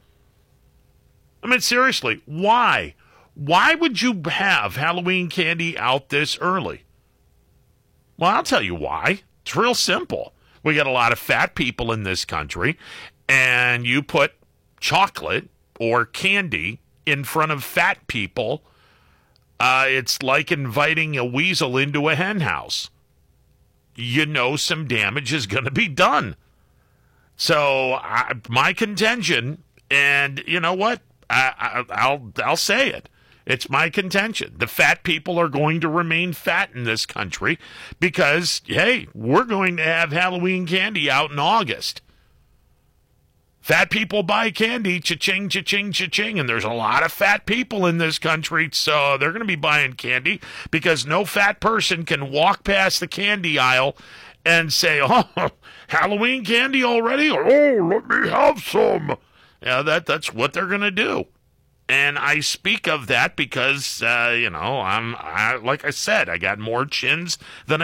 I mean, seriously, why? Why would you have Halloween candy out this early? Well, I'll tell you why. It's real simple. We got a lot of fat people in this country, and you put chocolate or candy in front of fat people. Uh, it's like inviting a weasel into a hen house. you know some damage is going to be done. So I, my contention, and you know what? I, I, I'll I'll say it. It's my contention. The fat people are going to remain fat in this country because, hey, we're going to have Halloween candy out in August. Fat people buy candy, cha-ching, cha-ching, cha-ching, and there's a lot of fat people in this country, so they're going to be buying candy because no fat person can walk past the candy aisle and say, oh, Halloween candy already? Oh, let me have some. Yeah, that that's what they're going to do. And I speak of that because, uh, you know, I'm I, like I said, I got more chins than